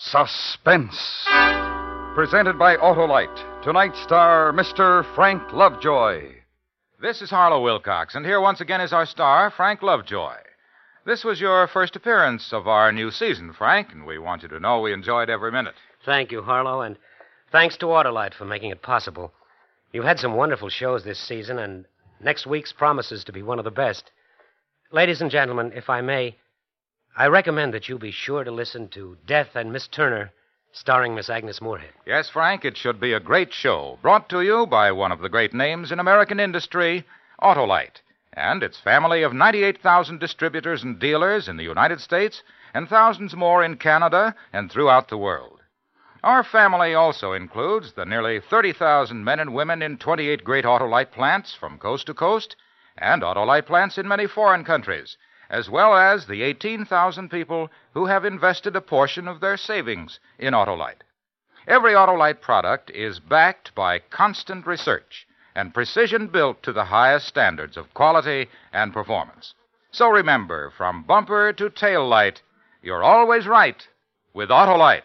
Suspense. Presented by Autolite. Tonight's star, Mr. Frank Lovejoy. This is Harlow Wilcox, and here once again is our star, Frank Lovejoy. This was your first appearance of our new season, Frank, and we want you to know we enjoyed every minute. Thank you, Harlow, and thanks to Autolite for making it possible. You've had some wonderful shows this season, and next week's promises to be one of the best. Ladies and gentlemen, if I may, I recommend that you be sure to listen to Death and Miss Turner, starring Miss Agnes Moorehead. Yes, Frank, it should be a great show, brought to you by one of the great names in American industry, Autolite, and its family of 98,000 distributors and dealers in the United States and thousands more in Canada and throughout the world. Our family also includes the nearly 30,000 men and women in 28 great Autolite plants from coast to coast and Autolite plants in many foreign countries, as well as the 18,000 people who have invested a portion of their savings in Autolite. Every Autolite product is backed by constant research and precision built to the highest standards of quality and performance. So remember, from bumper to tail light, you're always right with Autolite.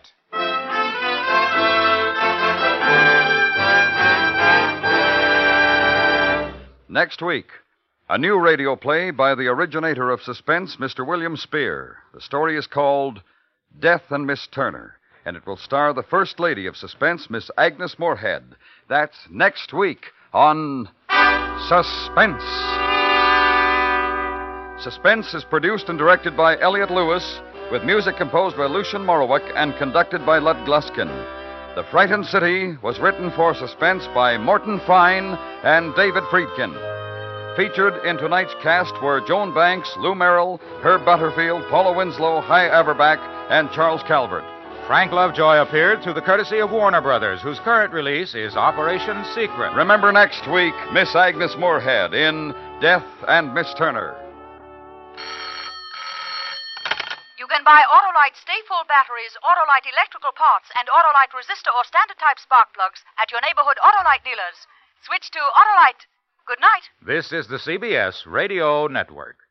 Next week, a new radio play by the originator of suspense, Mr. William Spear. The story is called Death and Miss Turner, and it will star the First Lady of Suspense, Miss Agnes Moorehead. That's next week on Suspense. Suspense is produced and directed by Elliott Lewis, with music composed by Lucien Moraweck and conducted by Lud Gluskin. The Frightened City was written for Suspense by Morton Fine and David Friedkin. Featured in tonight's cast were Joan Banks, Lou Merrill, Herb Butterfield, Paula Winslow, Hy Averback, and Charles Calvert. Frank Lovejoy appeared through the courtesy of Warner Brothers, whose current release is Operation Secret. Remember next week, Miss Agnes Moorehead in Death and Miss Turner. You can buy Autolite Stay-Full batteries, Autolite electrical parts, and Autolite resistor or standard-type spark plugs at your neighborhood Autolite dealers. Switch to Autolite. Good night. This is the CBS Radio Network.